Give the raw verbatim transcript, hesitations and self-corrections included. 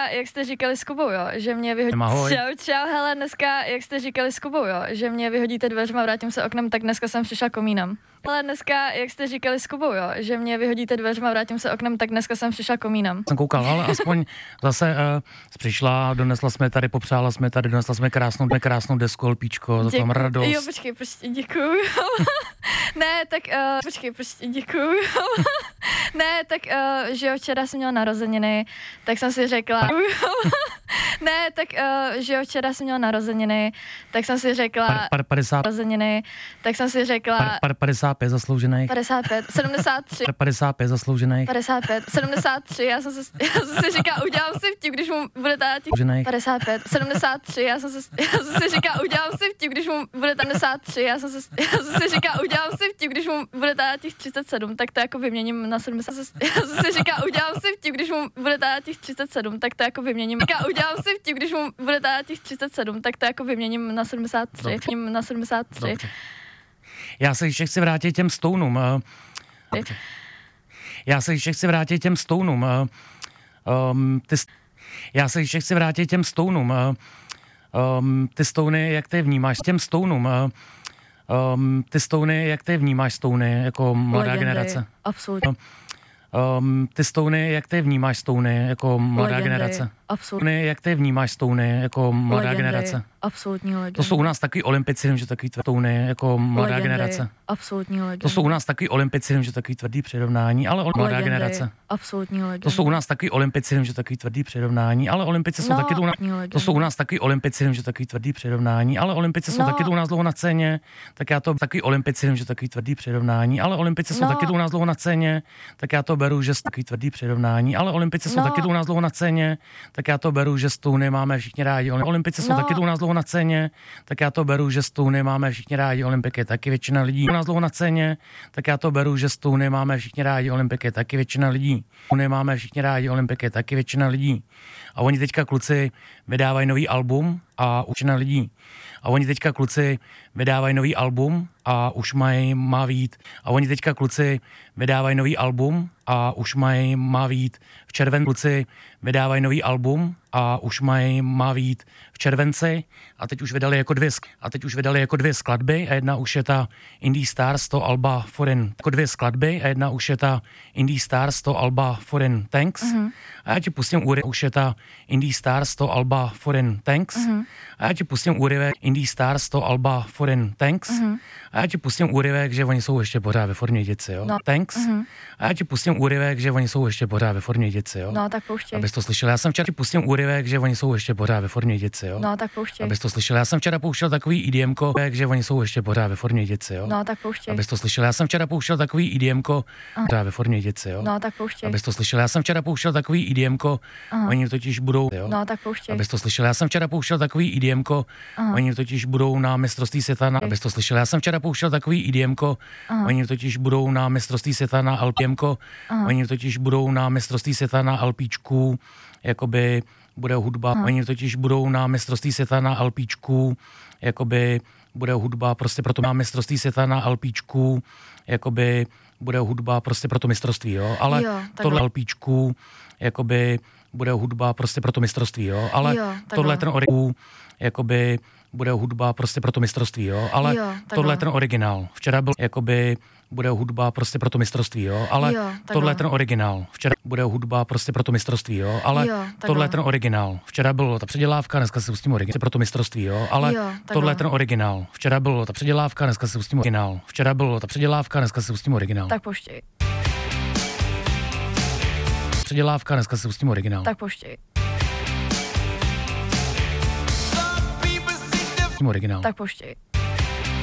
jak jste říkali s Kubou, jo, že mě vyhodíte... Čau, čau, hele, dneska, jak jste říkali s Kubou, jo, že mě vyhodíte dveřma, vrátím se oknem, tak dneska jsem přišla komínem. Ale dneska, jak jste říkali s Kubou, jo, že mě vyhodíte dveřma, vrátím se oknem, tak dneska jsem přišla komínem. Jsem koukal, ale aspoň zase uh, přišla, donesla jsme tady, popřála jsme tady, donesla jsme krásnou, krásnou desku, lpíčko, za tom radost. Jo, počkej, prostě děkuju. Ne, tak, uh, počkej, prostě děkuju. Ne, tak, uh, že jo, včera jsem měla narozeniny, tak jsem si řekla... Ne, tak, uh, že jo, včera jsem měla narozeniny, tak jsem si řekla... Par, par, padesát narozeniny, tak jsem si řekla... Par, par, padesát pět zasloužených. padesát pět, sedmdesát tři. Par, padesát pět zasloužených. padesát pět, sedmdesát tři, já jsem se, já jsem si říkala, udělám si vtip, když mu bude táti... padesát pět, sedmdesát tři, já jsem se, já jsem si říkala, udělám si vtip, když mu bude padesát tři, já jsem se, já jsem si říkala, udělám si vtip, když mu bude táti třicet sedm, tak to jako vyměním na sedmdesát. Já jsem si říkala, udělám si vtip, když mu bude táti třicet sedm, tak to jako vyměním. Udělám si vtip, když mu bude táti třicet sedm, tak to jako vyměním na sedmdesát tři. Na sedmdesát tři. Dobře. Já se ještě chci vrátit těm stounům. Dobře. Já se ještě chci vrátit těm stounům. Um, ty, já se ještě chci vrátit těm stounům. Um, ty stouny, jak ty vnímáš těm stounům? Um, ty stouny, jak ty vnímáš stouny jako mladá Legendy, generace? Absolutně. Um, ty stouny, jak ty vnímáš stouny jako mladá Legendy, generace? Absolutně. Jak ty vnímáš stouny jako mladá Legendy, generace? Absolutní legendy. To jsou u nás takový olympici, vím, že takový stouny jako mladá Legendy, generace. Absolutní legendy. To jsou u nás takový olympici, vím, že takový tvrdý přirovnání, ale mladá Legendy, generace. Absolutní legendy. To jsou u nás takový olympici, vím, že takový tvrdý přirovnání, ale olympici jsou No, taky tu na... legendy. To jsou u nás takový olympici, vím, že takový tvrdý přirovnání, ale olympici jsou No. taky tu u nás dlouho na ceně, tak já to takový olympici, vím, že takový tvrdý přirovnání, ale olympici jsou No. taky tu u nás dlouho na ceně, tak já to beru, že takový tvrdý přirovnání, ale olympici jsou No. taky tu u nás dlouho na ceně, tak já to beru, že stouny máme všichni rádi. Olympici jsou No. taky tu u nás dlouho na ceně, tak já to beru, že stouny máme všichni rádi. Olympiky taky většina lidí u nás dlouho na ceně, tak já to beru, že stouny máme všichni rádi. Olympiky taky většina lidí. Stouny máme všichni rádi. Olympiky taky většina lidí. A oni teďka kluci vydávají nový album a většina lidí. A oni teďka kluci vydávají nový album a už mají, má vít. A oni teďka kluci vydávají nový album a už mají, má vít v červenci. Kluci vydávají nový album a už mají, má vít v červenci a teď už vydali jako dvě, a teď už vydali jako dvě skladby a jedna už je ta Indie Stars, to Alba Foreign, jako dvě skladby a jedna už je ta Indie Stars, to Alba Foreign Thanks. Mm-hmm. A já ti pustím úryvek, už je ta Indie Stars, to Alba Foreign Thanks. Mm-hmm. A já ti pustím úryvek Indie Stars, to Alba Foreign Thanks. Mm-hmm. A já ti pustím úryvek, že oni jsou ještě pořád ve formě děci, jo. No. Thanks. Mm-hmm. A já ti pustím úryvek, že oni jsou ještě pořád ve formě děci, jo. No, tak pouštěj. Abys to slyšel. Já jsem včera ti pustím úryvek, že oni jsou ještě pořád ve formě děci, jo. No, tak pouštěj. Abys to slyšel. Já jsem včera pouštěl takový EDMko, že oni jsou ještě pořád ve formě děci, jo. No, tak pouštěj. Abys to slyšel. Já jsem včera pouštěl takový EDMko, pořád ve formě děci, jo. No, tak pouštěj. Abys to slyšel. Já jsem včera pouštěl takový EDMko, oni totiž budou, jo. No, tak pouštěj. Abys to slyšel. Já jsem včera pouštěl takový EDMko, oni totiž budou na mistrovství světa na... Abys to slyšel. Já jsem včera pouštěl takový EDMko, oni totiž budou na mistrovství světa na LPMko, oni totiž budou na mistrovství světa na LPčku, jakoby bude hudba, Aha. oni totiž budou na mistrovství světa na LPčku, jakoby bude hudba prostě proto na mistrovství světa na LPčku, jakoby bude hudba prostě pro to mistrovství, jo, ale jo, tohle LPčku, jakoby bude hudba prostě pro to mistrovství, jo, ale jo, tohle ten originál, jakoby bude hudba prostě pro to mistrovství, jo, ale jo, tohle ten originál. Včera byl, jakoby bude hudba prostě pro to mistrovství, jo, ale jo, tohle ten originál. Včera bude hudba prostě pro to mistrovství, jo, ale jo, tohle ten originál. Včera bylo ta předělávka, dneska se pustím originál pro to mistrovství, jo, ale jo, tohle ten originál. Včera bylo ta předělávka, dneska se pustím originál. Včera bylo ta předělávka, dneska se pustím originál. Tak pouštěj. Předělávka, dneska se pustím originál. Tak pouštěj. Originál. Tak pouštěj.